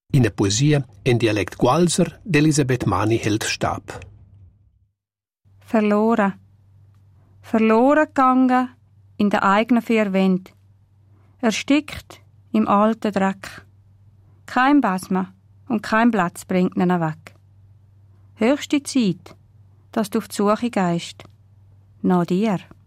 In der Poesie in Dialekt Gualser d'Elisabeth Mani hält Stab. Verloren. Verloren gegangen in den eigenen vier Wänden. Erstickt im alten Dreck. Kein Basma und kein Platz bringt ihn weg. Höchste Zeit, dass du auf die Suche gehst. Nach dir.